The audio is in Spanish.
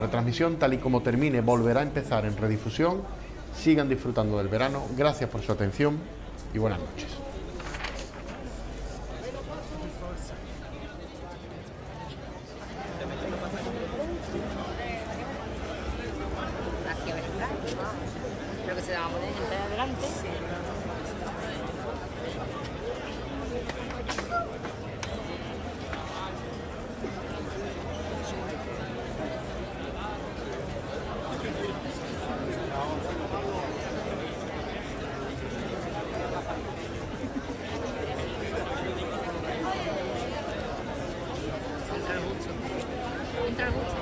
La transmisión, tal y como termine, volverá a empezar en redifusión. Sigan disfrutando del verano. Gracias por su atención y buenas noches. Creo que se va a poner gente adelante. Entra el gusto.